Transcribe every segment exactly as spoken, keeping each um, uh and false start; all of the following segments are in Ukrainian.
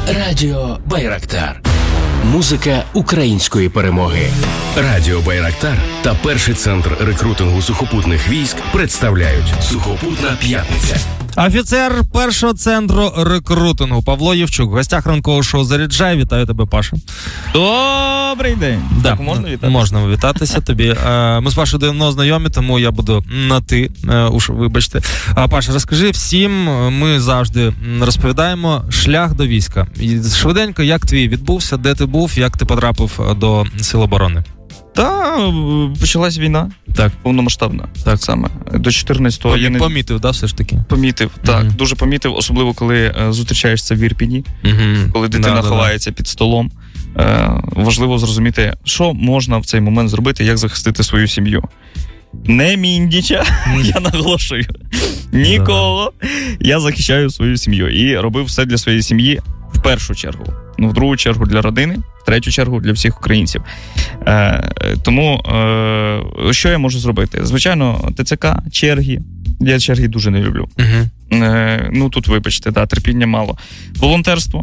Радіо Байрактар. Музика української перемоги. Радіо Байрактар та перший центр рекрутингу сухопутних військ представляють Сухопутна п'ятниця. Офіцер першого центру рекрутингу Павло Євчук. В гостях ранкового шоу «Заряджай». Вітаю тебе, Паша. Добрий день. Да, так, можна вітатися? Можна вітатися тобі. Ми з Пашою давно знайомі, тому я буду на ти, уж вибачте. Паша, розкажи всім, ми завжди розповідаємо шлях до війська. Швиденько, як твій відбувся, де ти був, як ти потрапив до Сил оборони? Та, почалась війна. Так. Повномасштабна. Так. Саме. До чотирнадцятого Помі- я не... Помітив, да, все ж таки? Помітив, так. Мгм. Дуже помітив, особливо, коли е, зустрічаєшся в Ірпіні, Угу. коли дитина Да, да, ховається під столом. Е, важливо зрозуміти, що можна в цей момент зробити, як захистити свою сім'ю. Не міндіча, я наголошую. Нікого. Я захищаю свою сім'ю. І робив все для своєї сім'ї в першу чергу. Ну, в другу чергу для родини, в третю чергу для всіх українців. Е, тому е, що я можу зробити? Звичайно, ТЦК, черги. Я черги дуже не люблю. Угу. Е, ну, тут, вибачте, да, терпіння мало. Волонтерство.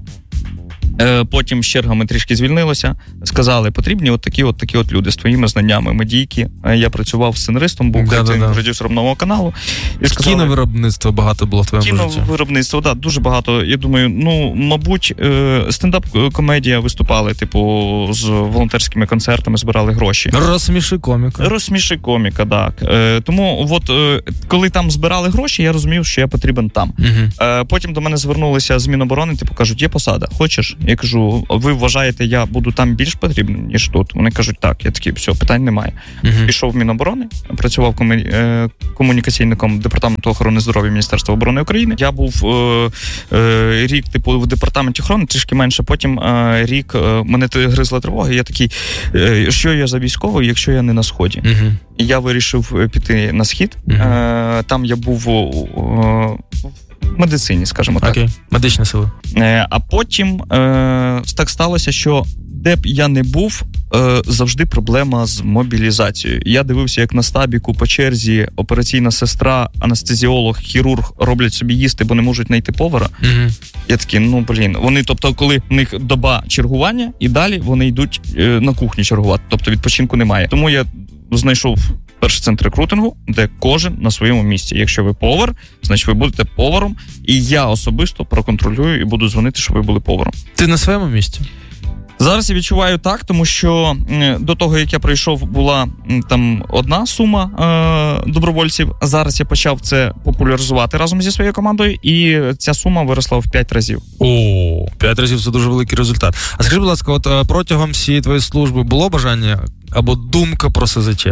Е, потім з чергами трішки звільнилося. Сказали, потрібні от такі от такі от люди з твоїми знаннями, медійки. Е, я працював сценаристом, був Да, да, да. продюсером нового каналу. І сказали, Кіновиробництва багато було в твоєму житті. Кіновиробництво, так, да, дуже багато. Я думаю, ну, мабуть, е, стендап-комедія виступали, типу, з волонтерськими концертами, збирали гроші. Розсміши коміка. Розсміши коміка, так. Е, тому, от, е, коли там збирали гроші, я розумів, що я потрібен там. Угу. Е, потім до мене звернулися з Міноборони, типу, кажуть, є посада, хочеш? Я кажу, ви вважаєте, я буду там більш потрібен, ніж тут? Вони кажуть, так. Я такий, все, питань немає. Угу. Пішов в Міноборони, працював комі- е, комунікаційником Департаменту охорони здоров'я Міністерства оборони України. Я був е, е, рік, типу, в Департаменті охорони, трішки менше. Потім е, рік е, мене гризла тривога, і я такий, е, що я за військовий, якщо я не на Сході? Угу. І я вирішив піти на Схід. Угу. Е, там я був е, в медицині, скажімо так. Окей, медичні сили. Е, а потім е, так сталося, що де б я не був, е, завжди проблема з мобілізацією. Я дивився, як на стабіку по черзі операційна сестра, анестезіолог, хірург роблять собі їсти, бо не можуть знайти повара. Угу. Я такий, ну, блін. Вони, тобто, коли в них доба чергування, і далі вони йдуть е, на кухні чергувати. Тобто відпочинку немає. Тому я знайшов перший центр рекрутингу, де кожен на своєму місці. Якщо ви повар, значить ви будете поваром, і я особисто проконтролюю і буду дзвонити, щоб ви були поваром. Ти на своєму місці? Зараз я відчуваю так, тому що м, до того, як я прийшов, була м, там одна сума е- добровольців. Зараз я почав це популяризувати разом зі своєю командою, і ця сума виросла в п'ять разів. О, п'ять разів – це дуже великий результат. А скажи, будь ласка, от е, протягом всієї твоєї служби було бажання або думка про СЗЧ?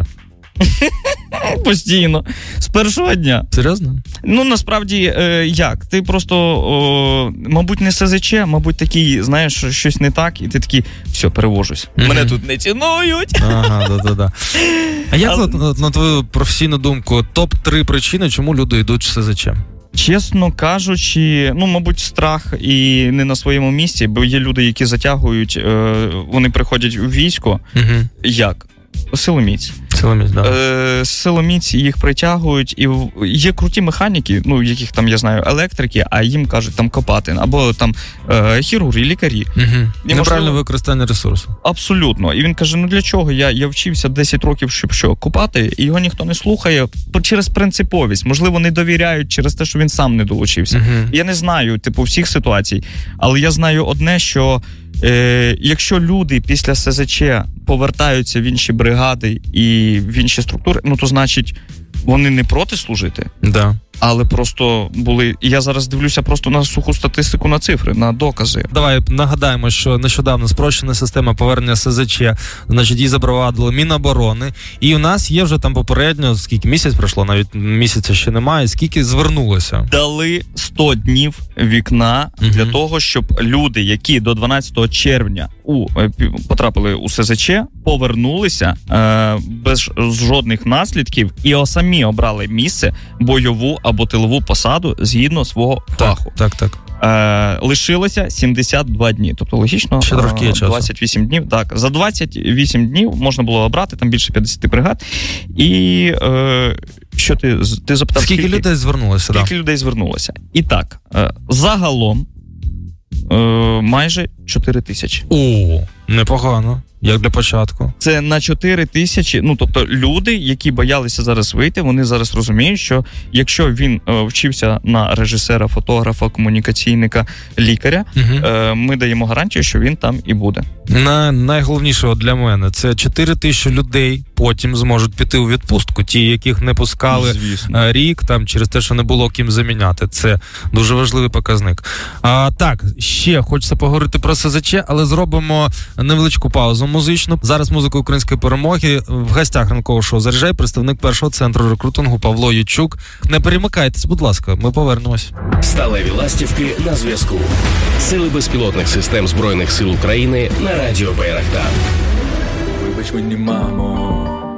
Постійно. З першого дня. Серйозно? Ну, насправді, е, як? Ти просто, о, мабуть, не СЗЧ, мабуть, такий, знаєш, щось не так, і ти такий, все, перевожусь. Мгм. Мене тут не цінують. Ага, да-да-да. А як, Але- на, на твою професійну думку, топ три причини, чому люди йдуть в СЗЧ? Чесно кажучи, ну, мабуть, страх і не на своєму місці, бо є люди, які затягують, е, вони приходять у військо. Угу. Як? Силоміць. Силоміць, да. Е, силоміць їх притягують, і в- є круті механіки, ну, яких там, я знаю, електрики, а їм кажуть там копати, або там е, хірурги, лікарі. Угу. І, Неправильне можливо- використання ресурсу. Абсолютно. І він каже, ну для чого? Я, я вчився десять років, щоб що, купати, і його ніхто не слухає по- через принциповість. Можливо, не довіряють через те, що він сам не долучився. Угу. Я не знаю, типу, всіх ситуацій, але я знаю одне, що е, якщо люди після СЗЧ повертаються в інші бригади і в інші структури, ну то значить вони не проти служити, Да. але просто були... І я зараз дивлюся просто на суху статистику, на цифри, на докази. Давай нагадаємо, що нещодавно спрощена система повернення СЗЧ, значить, її запровадили Міноборони, і у нас є вже там попередньо, скільки місяць пройшло, навіть місяця ще немає, скільки звернулося. Дали сто днів вікна Мгм. для того, щоб люди, які до дванадцятого червня у, е, пі- потрапили у СЗЧ, повернулися е, без жодних наслідків і о, самі обрали місце, бойову або тилову посаду згідно свого фаху. Так, так. Е, лишилося сімдесят два дні. Тобто, логічно, Ще трошки є е, часу. двадцять вісім днів. Так, за двадцять вісім днів можна було обрати, там більше п'ятдесят бригад. І е, що ти, ти запитав, Скільки, скільки людей звернулося? Скільки да. людей звернулося? І так, е, загалом е, майже чотири тисячі. О, непогано. Як для початку. Це на чотири тисячі, ну, тобто люди, які боялися зараз вийти, вони зараз розуміють, що якщо він е, вчився на режисера, фотографа, комунікаційника, лікаря, угу. е, ми даємо гарантію, що він там і буде. На, найголовніше для мене, це чотири тисячі людей потім зможуть піти у відпустку, ті, яких не пускали Звісно. рік, там, через те, що не було ким заміняти. Це дуже важливий показник. А, так, ще хочеться поговорити про СЗЧ, але зробимо невеличку паузу музичну. Зараз музика української перемоги. В гостях ранкового шоу «Заряджай» представник першого центру рекрутингу Павло Ючук. Не перемикайтесь, будь ласка, ми повернемось. Сталеві ластівки на зв'язку. Сили безпілотних систем Збройних сил України на радіо Байрактар. Вибач мені, мамо,